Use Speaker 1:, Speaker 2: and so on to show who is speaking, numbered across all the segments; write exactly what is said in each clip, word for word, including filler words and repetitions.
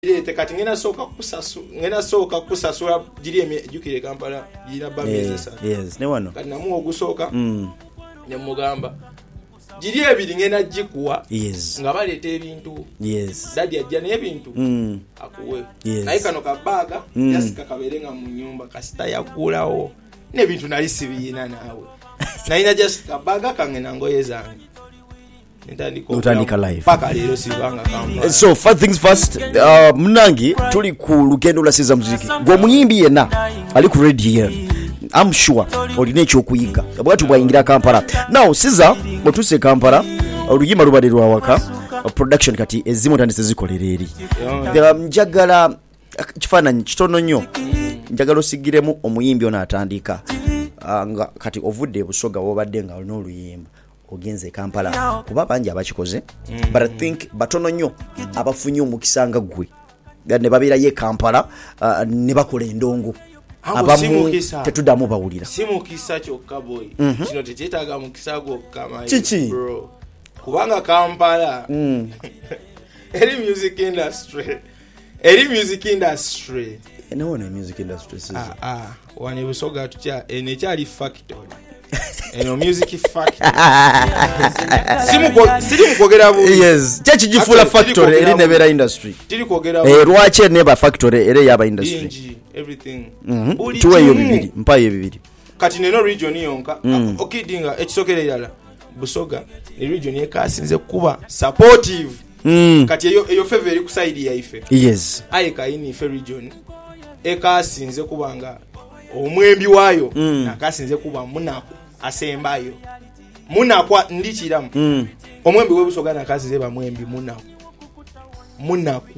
Speaker 1: Ilete kati ngena soka kusasu ngena soka kusasula jiri jukire Kampala jira babeze sana.
Speaker 2: Yes, ne wano.
Speaker 1: Kati namu ogusoka.
Speaker 2: Mm.
Speaker 1: Ne mugamba. Jiri ebiri ngena jikuwa.
Speaker 2: Yes.
Speaker 1: Ngabalete ebintu.
Speaker 2: Yes.
Speaker 1: Dadi ajja n'ebintu.
Speaker 2: Mm.
Speaker 1: Akuwe.
Speaker 2: Yes.
Speaker 1: Naye kano kabaga
Speaker 2: mm.
Speaker 1: yasika kaberenga mu nyumba kasita yakulawo. N'ebintu nali sibiyina naawe. Naina just kabaga kangena ngoye zange.
Speaker 2: Utandika live.
Speaker 1: Paka lero sibanga Kampala.
Speaker 2: So first things first, uh, Mnangi tuli ku lugendo la siza muziki. Gwo muyimbi yena ali ku radio. I'm sure olina ekyo kuyiga. Bwatu bwayingira Kampala. Now siza otuse Kampala olugima lubalirwa waka production kati ezimu tandise zikolera eri. The njagala kifaananyi kitono nnyo. Njagala osigiremu omuyimbi ono atandika. Uh, nga kati ovudde busoga wobadde nga olina oluyimba. Ogenze Kampala kuba banje abakikoze mm-hmm. But I think batono nnyo abafunye omukisanga gwe ne babira ye Kampala uh, ne bakola endongo abamu tetudamu bawulira
Speaker 1: simu kisa kyokka boy
Speaker 2: mm-hmm.
Speaker 1: Kino tekyetaaga mukisa gwo kama
Speaker 2: Chichi.
Speaker 1: Bro kubanga Kampala
Speaker 2: mm.
Speaker 1: eri music industry eri music industry
Speaker 2: no one music industry
Speaker 1: ah ah wani busoga tutya enekyali factory eno music factory simu ko siri mukogera bu
Speaker 2: yes chachi jifula factory eri nebera industry
Speaker 1: tiri kogera bu
Speaker 2: eh rwache neba factory eri yaba industry
Speaker 1: Inji, everything
Speaker 2: mm-hmm. Tuwe yo bibiri mpaye bibiri
Speaker 1: kati neno region yonka mm. okidinga ekisokere yala busoga ne region yekasinze kuba supportive
Speaker 2: mm.
Speaker 1: kati eyo eyo favor eri ku side ya ife
Speaker 2: yes
Speaker 1: ayi kaini ife region ekasinze kubanga omwembi wayo
Speaker 2: mm.
Speaker 1: nakasinze kuba munako asembayo munakwa ndikiramu
Speaker 2: mm.
Speaker 1: omwembi webusoga nakasinze ba mwembi munako munaku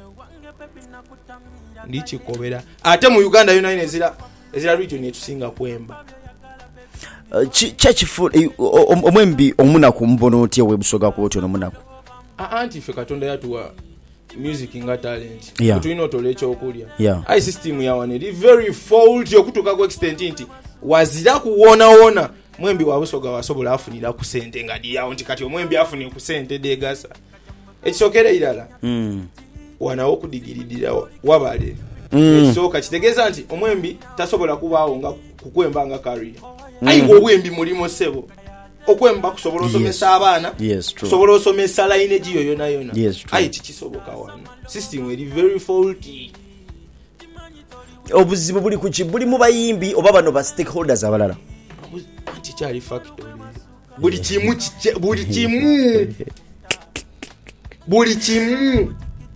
Speaker 1: ndichikobera ate mu Uganda yona ine zira ezira region etusinga kwemba
Speaker 2: uh, church for uh, omwembi omunaku mbono otie webusoga ko otyo no munaku
Speaker 1: a anti fe katonda yatuwa music nga talent
Speaker 2: yeah.
Speaker 1: Tulina otole ekyokulya
Speaker 2: yeah.
Speaker 1: I system ya wane eri very fault yokutuka ku extent nti wazira kuwona wona mwembi wabusoga wasobola afunira ku sente ngadi yawo nti kati omwembi afuni ku sente degasa ekisokere irala
Speaker 2: mm.
Speaker 1: wana okudigiridira wabale
Speaker 2: mm.
Speaker 1: ekisoka kitegeza nti omwembi tasobola kubaawo nga kukwemba nga career mm. Ayi obwembi mulimo sebo okwemba kusobola osomesa yes. Abaana
Speaker 2: yes,
Speaker 1: kusobola osomesa line giyo yona yona
Speaker 2: yes,
Speaker 1: ayi kikisoboka wano system eri very faulty
Speaker 2: obuzibu buli kuchi buli mu bayimbi oba bano ba stakeholders abalala
Speaker 1: anti chali factory buli kimu buli kimu buli kimu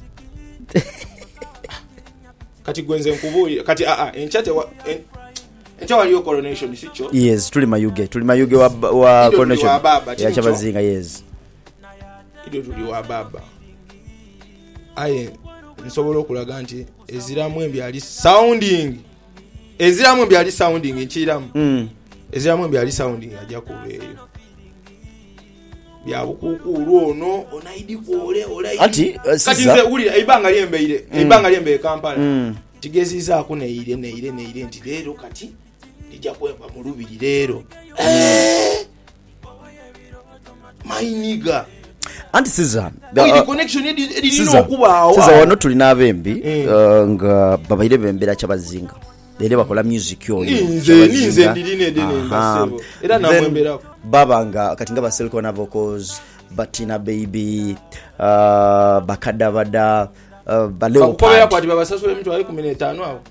Speaker 1: kati gwenze nkubuye kati a a enchate wa en, enchawa yo coronation sicho
Speaker 2: yes tuli mayuge tuli mayuge wa, wa coronation
Speaker 1: wa baba,
Speaker 2: ya chabazinga yes
Speaker 1: ido tuli wa baba aye nsobola okulaga nti eziramu embi ali sounding eziramu embi ali sounding nchiramu
Speaker 2: mm.
Speaker 1: eziramu embi ali sounding ajja kubeeyo bya bukukulu ono onaidi kuole olai
Speaker 2: ati uh,
Speaker 1: kati nze uli ibanga lyembeire mm. ibanga lyembe Kampala
Speaker 2: mm.
Speaker 1: tigeziza akune ile ne ile ne ile nti lero kati dijja kwemba mu lubiri lero eh my nigga
Speaker 2: anti siza
Speaker 1: the uh, connection edino okubawo
Speaker 2: siza wano tulina abembi mm. uh, nga babaire bembera chabazinga lele bakola music yo
Speaker 1: nze nze ndiline dine mbasebo era namwembera
Speaker 2: baba nga kati nga ba Selcona vocals Batina baby uh, bakadabada uh, baleo
Speaker 1: bakukobera kwati baba sasule mtu ali kumi na tano awo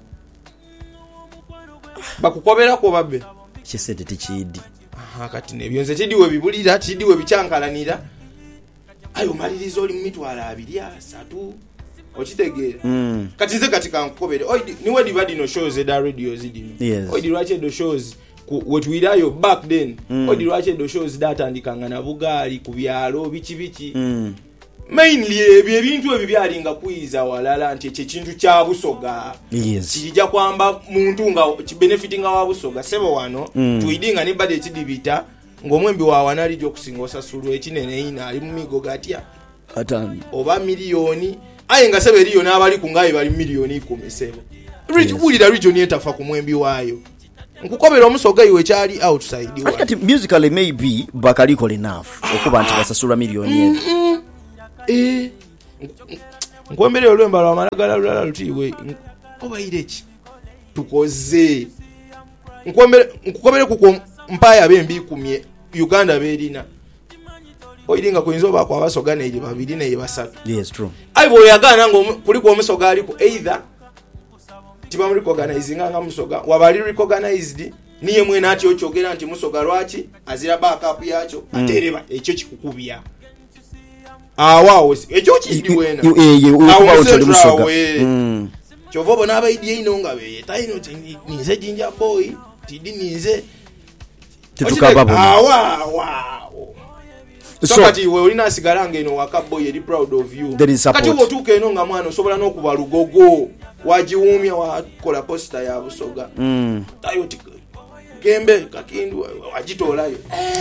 Speaker 1: bakukobera ko babbe
Speaker 2: kisete tichidi
Speaker 1: aha kati ne byonze tidiwe bibulira tidiwe bicyankalanira ayo malirizo oli mitwala abiri asatu okitegera
Speaker 2: mm.
Speaker 1: kati nze katika nkobere oidi niwe divadi no shows eda radio zidino
Speaker 2: yes.
Speaker 1: Oidi lwache do shows ku wetwirayo back then mm. Oidi lwache do shows data andikanga na bugali ku byalo bichi bichi
Speaker 2: mm.
Speaker 1: Mainly ebyo ebintu ebyo byalinga kuiza walala nti ekyo kintu kya busoga
Speaker 2: yes.
Speaker 1: Kijja kwamba muntu nga benefitinga wa busoga sebo wano
Speaker 2: mm.
Speaker 1: Tuidinga ne budget dibita ng'omwembi wa wanali jo kusinga osasulu ekinene ina ali mu migo gatya
Speaker 2: atani
Speaker 1: oba miliyoni aye nga sebe eriyo n'abali ku ngaye bali miliyoni ikumi sebo ulira yes. Region etafa ku mwembi waayo nkukobera omusoga iwe kyali outside
Speaker 2: wa kati musically maybe bakaliko enough okuba nti basasula miliyoni
Speaker 1: mm, mm, eh nkwembere olwemba lwa malagala lulala lutiwe obayire ki tukoze nkwembere nkwembere kuko mpaya bembi kumye Uganda berina oyiringa kuyinza oba kwa basoga ne babiri ne basatu.
Speaker 2: Yes, true.
Speaker 1: Aibo yagana ngo kuliko omusoga aliko either tiba muri organizing nga musoga wabali recognized niye mwena ati ochogera nti musoga lwachi azira backup yacho mm. atereba ekyo kikukubya awawo ekyo kidiwena
Speaker 2: ukuba otoli musoga mm.
Speaker 1: chovobo nabaidie ino nga be taino nize jinja boy tidi nize
Speaker 2: tutukababo
Speaker 1: awa wow so kati we olina sigarange ino wakaboy eri proud of you kati wo tuke eno nga mwana osobola nokuba lugogo wajiwumya wakola poster ya busoga
Speaker 2: mm.
Speaker 1: tayo gembe kakindu wajitolayo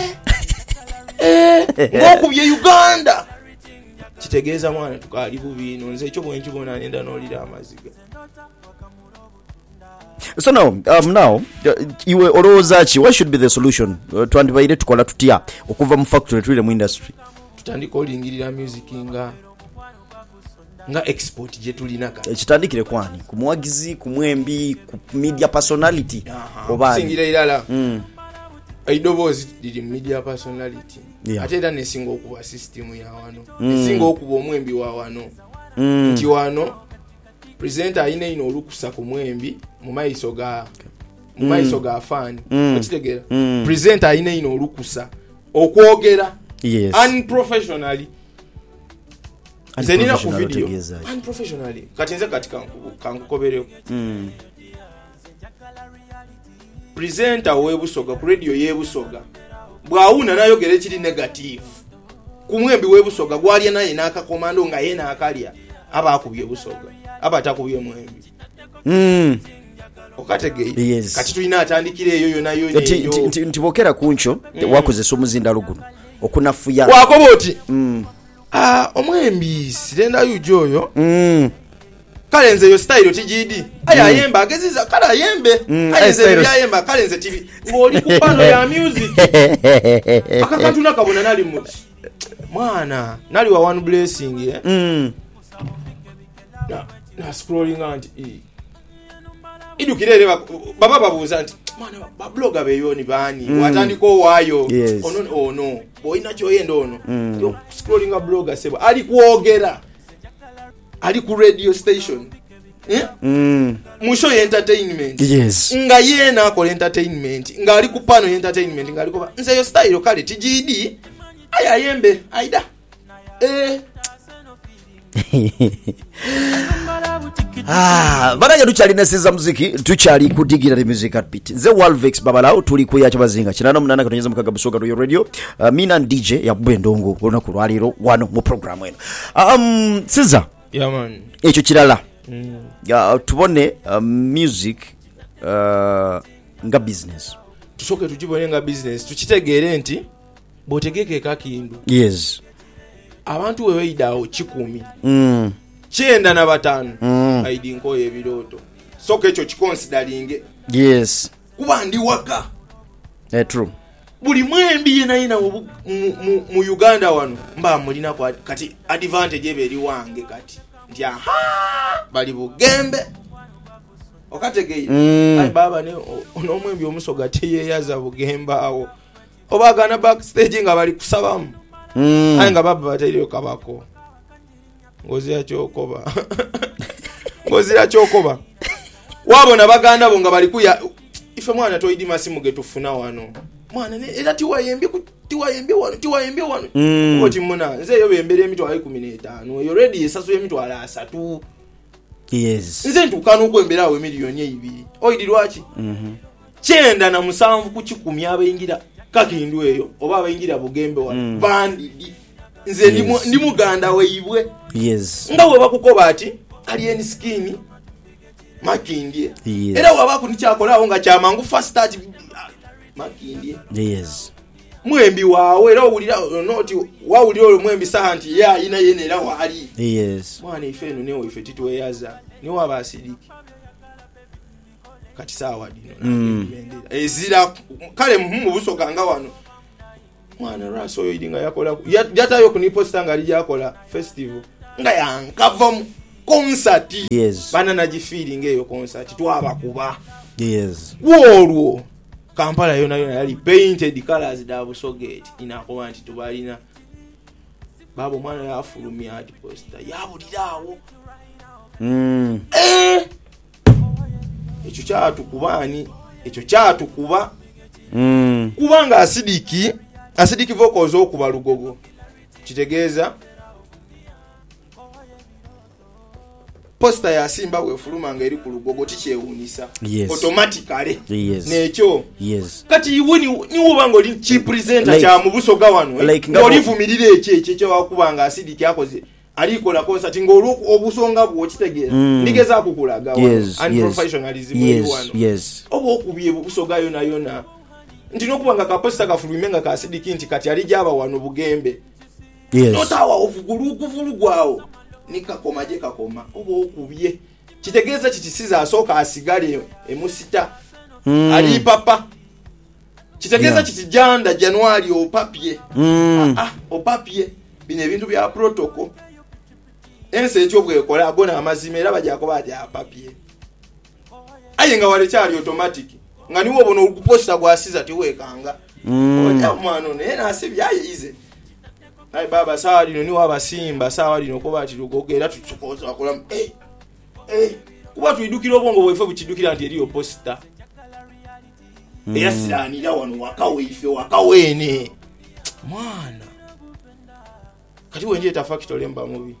Speaker 1: eh eh ngokubye Uganda kitegeeza mwana tukali bubino nze ekyo bwenki bona nenda nolira amaziga.
Speaker 2: So now um now uh, iwe oroza chi what should be the solution uh, twandibaire tukola tutya okuva mu factory twile mu industry
Speaker 1: tutandika olingirira music nga nga export je tulina ka
Speaker 2: kitandikire kwani kumwagizi kumwembi ku media personality obani
Speaker 1: singira ilala mm. aidobozi dili media personality yeah. ate era nesinga okuba system ya wano mm. nesinga okuba omwembi wa wano mm. nti wano presenter ine ino olukusa ku mwembi mu maiso ga mu maiso mm. ga fan mm. okitegera mm. presenter ine ino olukusa okwogera
Speaker 2: yes.
Speaker 1: unprofessionally zenina ku video unprofessionally katinze katika kankukobereko
Speaker 2: mm.
Speaker 1: presenter webusoga ku radio yebusoga bwauna nayo gere kiri negative kumwembi webusoga gwali naye naka komando nga yena akalya aba akubye busoga aba atakubye mwembi
Speaker 2: mm.
Speaker 1: okategeye
Speaker 2: yes.
Speaker 1: kati tulina atandikire eyo yona yo eyo
Speaker 2: ntibokera kuncho mm. wakozesa omuzinda luguno okunafuya
Speaker 1: wakoboti
Speaker 2: mm.
Speaker 1: ah omwembi sirenda yujoyo
Speaker 2: mm.
Speaker 1: kalenze yo style tgd aya mm. yemba ageziza kala yembe
Speaker 2: mm.
Speaker 1: kalenze ya yemba kalenze tv ngoli kupano ya music akakatuna kabona nali mu mwana nali wa one blessing eh
Speaker 2: mm.
Speaker 1: na na scrolling and idukirere baba babuza nti mwana ba blogger beyoni bani mm. watandiko wayo
Speaker 2: yes.
Speaker 1: ono oh no boina kyo yendo ono mm. yo scrolling a blogger sebo ali kuogera ali ku radio station eh
Speaker 2: mm.
Speaker 1: musho entertainment
Speaker 2: yes.
Speaker 1: nga yena akola entertainment nga ali ku pano entertainment nga ali ko nze yo style kale tgd aya yembe aida eh
Speaker 2: ah banaja tuchali nesiza muziki tuchali kudigira the music at beat ze Walvex babalao tuli kuyacha bazinga kinana munana katonyeza mukaga busoga ro radio uh, mina D J ya Bwendongo ona kulwaliro wano mu program eno um siza
Speaker 1: yeah man
Speaker 2: echo kirala
Speaker 1: mm.
Speaker 2: ya tubone uh, music uh, nga business
Speaker 1: tusoke tujibone nga business tukitegere nti botegeke kakindu
Speaker 2: yes
Speaker 1: abantu weweidao kikumi
Speaker 2: mm.
Speaker 1: chenda na batano
Speaker 2: mm.
Speaker 1: aidi nkoye biroto soke echo chiconsideringe
Speaker 2: yes
Speaker 1: kuba ndi waka
Speaker 2: eh true
Speaker 1: buli mwembi yena yina mu, mu, mu Uganda wano mba mulina kwa kati advantage eberi wange kati nti aha bali bugembe okategeye
Speaker 2: mm.
Speaker 1: ai baba ne ono mwembi omusoga teye yaza bugemba awo obagana backstage nga bali kusabamu mm. ai nga baba batayiro kabako ngozi ya chokoba ngozi ya chokoba wabona baganda bo nga bali kuya ife mwana toidi masimu getufuna wano mwana ne era tiwayembe tiwayembe wano tiwayembe wano
Speaker 2: mm.
Speaker 1: oti muna nze yo bembere emitwalo kumi n'etaano yo ready esasu emitwalo asatu
Speaker 2: yes
Speaker 1: nze ntukana okwembera awe miliyoni ebiri oidi lwachi
Speaker 2: mhm mm
Speaker 1: chenda na musanvu ku kikumi abayingira kakindu eyo oba abayingira bugembe wano mm. bandi nze yes. ndi ndi muganda weibwe
Speaker 2: yes
Speaker 1: nga we bakukoba ati alien skin makindie
Speaker 2: yes.
Speaker 1: era waba kunichakola awo nga chamangu first start makindie
Speaker 2: yes
Speaker 1: mwembi wawe era owulira noti wawulira olwo mwembi sahanti ya ina yene era wali
Speaker 2: yes
Speaker 1: mwana ife eno newo ife titweyaza niwo abasidiki kati sawa dino
Speaker 2: mm.
Speaker 1: ezira kale mu busoga nga wano mwana raso oyo idinga yakola yatayo kuniposta nga ali yakola festival nga yankava mu concert
Speaker 2: yes
Speaker 1: bana na feeling eyo concert twaba kuba
Speaker 2: yes
Speaker 1: wolwo Kampala yona yona yali painted colors da Busogate inakuba nti tubalina babo mwana yafulumya ati poster yabulirawo
Speaker 2: mm
Speaker 1: eh ekyo kyatu kubani ekyo kyatu kuba
Speaker 2: mm
Speaker 1: kubanga asidiki asidiki vocals okuba lugogo kitegeeza poster ya Simba we fuluma nga eri ku lugogo tikyewunisa
Speaker 2: yes.
Speaker 1: automatically
Speaker 2: yes.
Speaker 1: nekyo
Speaker 2: yes
Speaker 1: kati iwe ni niwo bango li chief presenter
Speaker 2: like,
Speaker 1: kya mu Busoga wano
Speaker 2: like,
Speaker 1: ngo livumirire ekye ekye kyo wakubanga asidiki yakoze aliko na concert ngo obusonga bwo kitegeeza mm. ndigeza kukulaga wano
Speaker 2: yes,
Speaker 1: unprofessionalism
Speaker 2: yes,
Speaker 1: wano
Speaker 2: yes
Speaker 1: obo okubiye Busoga yona yona ndino kubanga ka poster ka fulumenga ka asidiki nti kati ali jaba wano Bugembe
Speaker 2: yes
Speaker 1: notawa ovugulu kuvulugwawo nikakoma je kakoma obo okubye kitegeeza kitisiza asoka asigale emusita mm. ali papa kitegeeza yeah. kitijanda January opapye
Speaker 2: mm.
Speaker 1: ah, ah opapye bine bintu bya protocol ense ekyo bwekola agona amazimera bajako bati apapye ayenga wale kyali automatic nga niwo bono okuposta gwasiza tiwekanga
Speaker 2: mm.
Speaker 1: oja mwana ne na asibya yize ai baba sawa lino ni wabasimba sawa lino ko bati lugogera tutukoza akola eh eh kuba tuidukira obongo bwefe buchidukira nti eriyo poster mm. yasani la wano wakawe ife wakawene mwana kati wenje ta factory mba mubi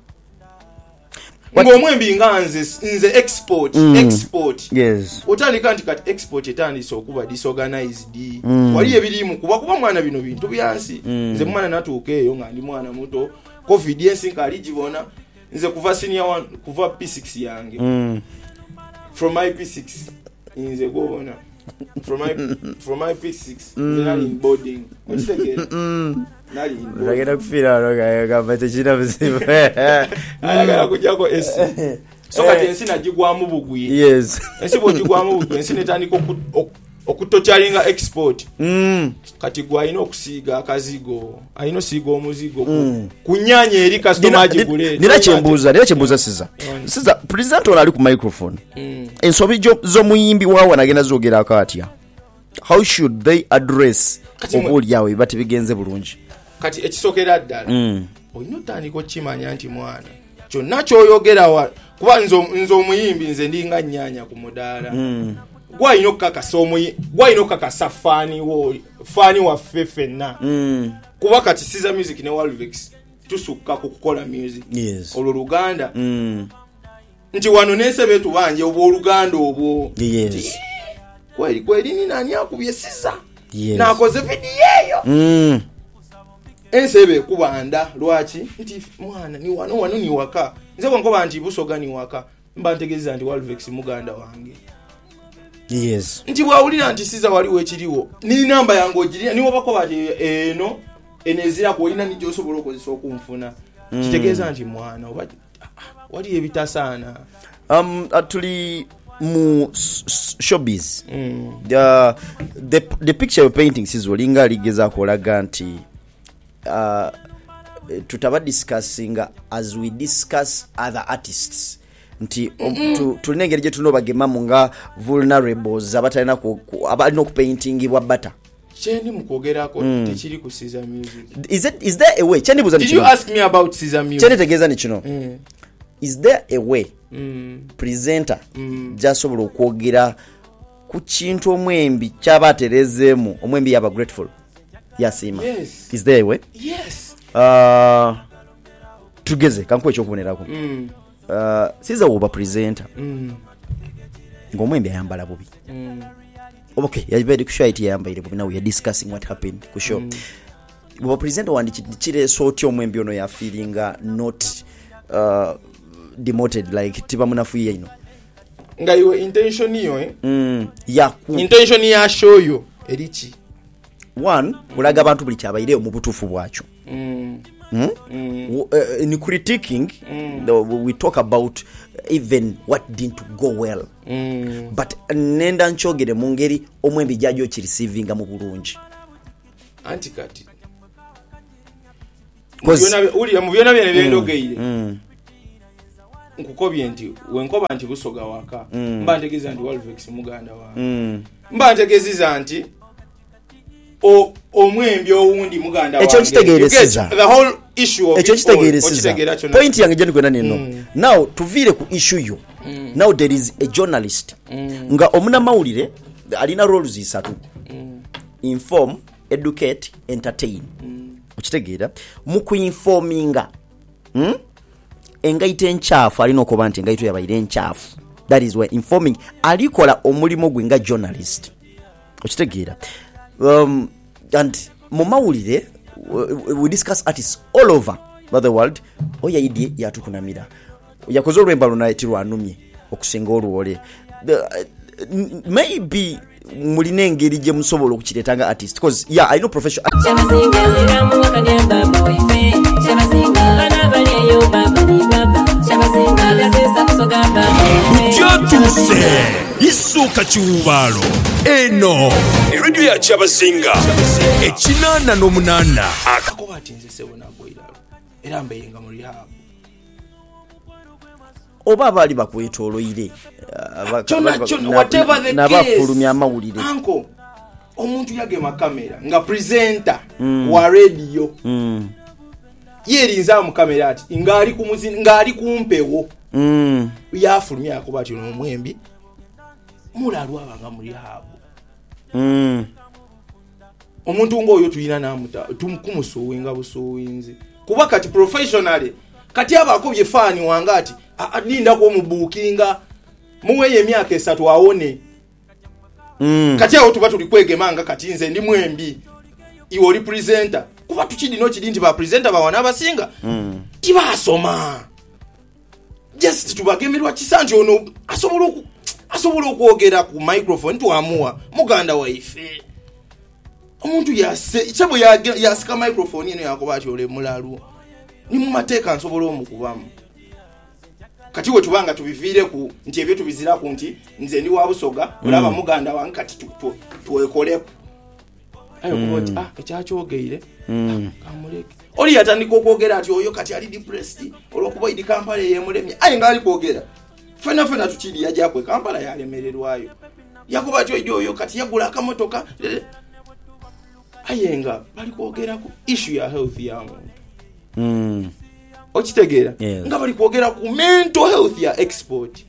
Speaker 1: ngo mwembi nganze nze export mm. export
Speaker 2: yes
Speaker 1: utali kanti kati export etandise okuba disorganized
Speaker 2: mm.
Speaker 1: wali ebirimu kuba kuba mwana bino bintu byansi mm. nze mwana natuukeyo nga ndi mwana muto covid yensi nkali jibona nze kuva senior one kuva P six yange
Speaker 2: mm.
Speaker 1: from my P six nze gobona from my from my P six mm. nali in boarding mchitege
Speaker 2: mm.
Speaker 1: nali in boarding
Speaker 2: ragera kufira roga gabate china bizibu
Speaker 1: ayaga kujako S so kati ensi najigwamu bugwi
Speaker 2: yes
Speaker 1: ensi bogigwamu bugwi ensi netandika okutochalinga export
Speaker 2: mm.
Speaker 1: kati gwa ino okusiga akazigo ayino sigo omuzigo mm. kunyanya eri customer jigule
Speaker 2: nira chembuza nira chembuza siza siza present ona ali ku microphone mm. ensobi jo zo muyimbi wawo nagenda zogera akatya how should they address obuli yawe bati bigenze bulungi
Speaker 1: kati ekisokera ddala
Speaker 2: mm.
Speaker 1: oyino tandiko chimanya nti mwana kyo nacho oyogera wa kuba nzo nzo omuyimbi nze ndinga nyanya ku mudala
Speaker 2: mm.
Speaker 1: gwa ino kaka somo gwa ino kaka safani wo fani wa fefena
Speaker 2: mm.
Speaker 1: kuba kati Siza Music ne Walvex tusuka kukola music
Speaker 2: yes
Speaker 1: olo Luganda
Speaker 2: mm.
Speaker 1: nti wano nense betu banje obwo Luganda obwo
Speaker 2: yes
Speaker 1: kweli kweli ni nani akubye Siza
Speaker 2: yes
Speaker 1: na akoze video eyo
Speaker 2: mm.
Speaker 1: ensebe kubanda lwachi nti mwana ni wano wano ni waka nze bonko banti Busoga ni waka mba ntegeza nti Walvex muganda wange
Speaker 2: yes
Speaker 1: nti bwawulira nti Siza wali wekiriwo ni namba yango ogirira niwo bako bati eno enezira ko ina ni josobola okozesa okunfuna mm. kitegeeza nti mwana oba wali ebitasana
Speaker 2: um actually mu showbiz
Speaker 1: mm.
Speaker 2: the, the the picture you're painting Sizo linga ligeza kolaga nti uh, tutaba discussing as we discuss other artists nti mm-hmm. tulinengeri je tuno bagema munga vulnerables abatalina ku abalina ku painting bwa bata
Speaker 1: chendi mukogera ko mm. tekiri ku Siza Music
Speaker 2: is it is there a way chendi buza
Speaker 1: did you ask me about Siza Music
Speaker 2: chendi tegeza ni kino
Speaker 1: mm.
Speaker 2: is there a way
Speaker 1: mm.
Speaker 2: presenter
Speaker 1: mm.
Speaker 2: jasobola okwogera ku kintu omwembi kyabaterezemu omwembi yaba grateful yasima
Speaker 1: yes
Speaker 2: is there a way
Speaker 1: yes
Speaker 2: uh tugeze kankwe ekyokubonerako
Speaker 1: mm.
Speaker 2: uh Siza woba presenter
Speaker 1: mm.
Speaker 2: ngomwembi ayambala bubi
Speaker 1: mm.
Speaker 2: okay yabedi ku show iti yambaire bubi now we are discussing what happened ku show mm. woba presenter wandi kire sort omwembi ono ya feelinga not uh demoted like tiba munafuye ino
Speaker 1: nga iwe intention yo eh
Speaker 2: mm ya ku
Speaker 1: intention ya show yo erichi
Speaker 2: one ulaga abantu buli kyabaire mu butufu bwacho
Speaker 1: mm
Speaker 2: mm?
Speaker 1: mm.
Speaker 2: Uh, in critiquing mm. the, we talk about even what didn't go well
Speaker 1: mm.
Speaker 2: but nenda nchogere mungeri omwembi jajo chi receiving mu bulungi
Speaker 1: antikati cause uli mu byona byene byendogeire
Speaker 2: mm.
Speaker 1: nkukobye nti wenkoba nti Busoga waka
Speaker 2: Mm.
Speaker 1: mba ntegeeza nti Walvex muganda wange
Speaker 2: Mm.
Speaker 1: mba ntegeeza nti o omwembi owundi muganda wange
Speaker 2: Ekyo kitegeeresiza.
Speaker 1: the whole issue of
Speaker 2: Ekyo
Speaker 1: it all,
Speaker 2: kitegeeresiza.
Speaker 1: okitegeera kyonna.
Speaker 2: Point yange gye ndikwenda neno.
Speaker 1: Mm.
Speaker 2: Now tuviire ku issue yo.
Speaker 1: Mm.
Speaker 2: Now there is a journalist.
Speaker 1: Mm.
Speaker 2: Nga omunamawulire alina roles isatu.
Speaker 1: Mm.
Speaker 2: Inform, educate, entertain.
Speaker 1: Mm.
Speaker 2: Okitegeera mu kuinforminga. Hmm? Engaito enchafu alina okuba nti engaito yabaire enchafu. That is why informing alikola omulimo gwe nga journalist. Okitegeera. Um, and mu mawulire we, we discuss artists all over the world. Oya idi yatukunamira. Yakoze olwemba lunayitirwa anumye okusinga olwole. The- maybe mulina engeri gye musobola okukireetanga artist because yeah I know professional
Speaker 3: Shabazinga ziramu wakanya baba waife Shabazinga bana baliyo baba ni baba Shabazinga gazesa kusoga baba waife
Speaker 4: Kyatuse isuka kiwubalo eno radio ya Kyabazinga ekinana n'omunana
Speaker 1: akakoba ati nze sebo nagoyiralo era mbeyenga mu rehab
Speaker 2: oba abaali bakwetooloire
Speaker 1: Chona, chona, whatever the case.
Speaker 2: n'abafulumya amawulire.
Speaker 1: Anko omuntu yagema kamera nga presenter wa radio
Speaker 2: Mm.
Speaker 1: yerinza mu kamera ati ngali ku muzini ngali kumpewo
Speaker 2: Mm.
Speaker 1: yafulumya akoba ati no mwembi mulalwa banga mu rehab
Speaker 2: Mm.
Speaker 1: omuntu ngoyo tuyina namuta tumkumusuwinga busuwinzi kuba kati professionally kati abakobye fani wanga ati adinda ko mubukinga muweye emyaka esatu aone
Speaker 2: Mm.
Speaker 1: kati aho tuba tuli kwegemanga kati nze ndi mwembi iwo oli presenter kuba tukidino kidi nti ba presenter bawana abasinga
Speaker 2: Mm.
Speaker 1: tibasoma just tubagemerwa kisanti ono asobola oku asobola okwogera ku microphone tuamuwa muganda waife omuntu yase chabo ya yasika microphone eno yakoba ati ole mulalu ni mu mateeka nsobola omukubamu kati we tubanga tubiviire ku nti ebyo tubizira ku nti nze ndi wa Busoga olaba muganda wange kati tuwekoleko ayo kuboti ah ekyakyogere kamuleke oli yatandika okwogera ati oyo kati ali depressed olwokuba idi Kampala yemulemye ayi ngali kwogera fena fena tukiri yajja kwe Kampala yalemererwayo yakuba ati oyo kati yagula akamotoka ayenga bali kwogera ku issue ya health yamu
Speaker 2: Mm.
Speaker 1: okitegeera
Speaker 2: Yes.
Speaker 1: nga bali kwogera ku mental health ya export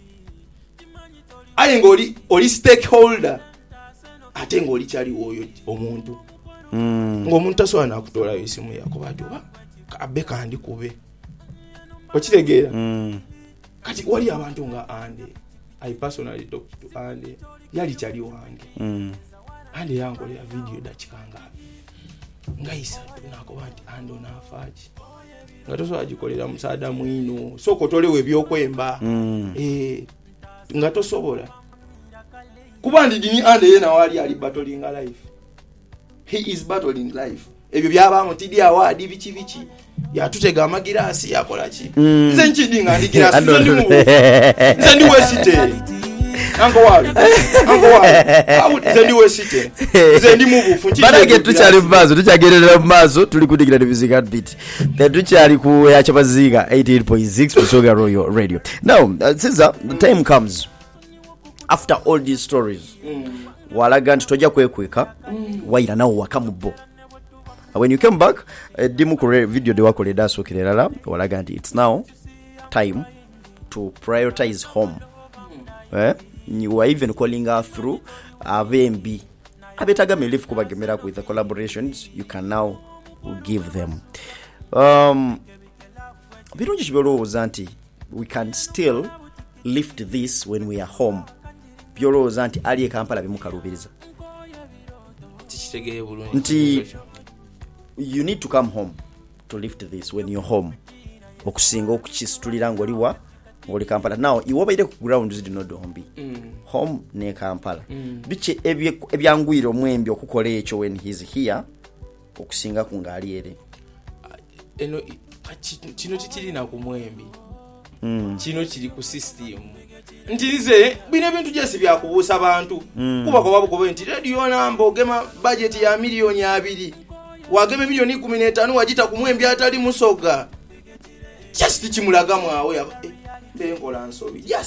Speaker 1: ayenga oli oli stakeholder ate nga oli kyali woyo omuntu
Speaker 2: Mm.
Speaker 1: ng'omuntu asobola nakutolayo esimu yako bati oba kabbe kandi kube okitegeera
Speaker 2: Mm.
Speaker 1: kati wali abantu nga Ande I personally talk to Ande yali kyali wange
Speaker 2: Mm.
Speaker 1: Ande yankolera video dakikanga nga isatu nakoba nti Ande onafaaji nga tosobola gikolera musaada mwino so kotolewe ebyokwemba
Speaker 2: Mm.
Speaker 1: eh nga tosobola kuba ndi dini Ande yena wali ali battling life he is battling life ebyo byabamu tidi awadi bichi bichi yatutega amagirasi yakola ki
Speaker 2: Mm.
Speaker 1: nze nchidi nga ndi girasi nze ndi mu nze ndi wesite ango wabi ango wabi awu nze ndi wesite nze ndi mu bufu nchidi
Speaker 2: Barage tukyali mu maaso tukyagerera mu maaso tuli kudigira Biziga beat tukyali ku ya Kyabazinga eighty-eight point six Busoga Royal Radio. Now uh, since uh, the time comes after all these stories
Speaker 1: Mm.
Speaker 2: walaga nti tojja kwekweka waira nawo waka mu bo. When you came back uh, dimu ku video de wakolera asookera erala walaga nti it's now time to prioritize home. Eh? You were even calling her through abembi abetaga relief kubagemera with the collaborations you can now give them. Um birungi kibolowooza nti we can still lift this when we are home. Byolowooza nti ali e Kampala bimukalubiriza
Speaker 1: tikitegeye bulungi
Speaker 2: nti you need to come home to lift this when you're home okusinga okukisitulira ng'oliwa ng'oli Kampala. Now iwe obaire ku ground zidi no dombi
Speaker 1: Mm.
Speaker 2: home ne Kampala
Speaker 1: Mm.
Speaker 2: biche ebye- ebyangwire omwembi okukola ekyo when he's here okusinga ku ngaali ere.
Speaker 1: eno i- kati- kino tikirina ku mwembi
Speaker 2: Mm.
Speaker 1: kino kiri ku system nti nze bino ebintu gyesi byakubuusa bantu kuba kuba bukobe nti radio namba ogema budget ya miliyoni abiri wagema miliyoni kumi n'etaano wagita ku mwembi atali Musoga just kimulaga mwawe eh, benkola nsobi. Just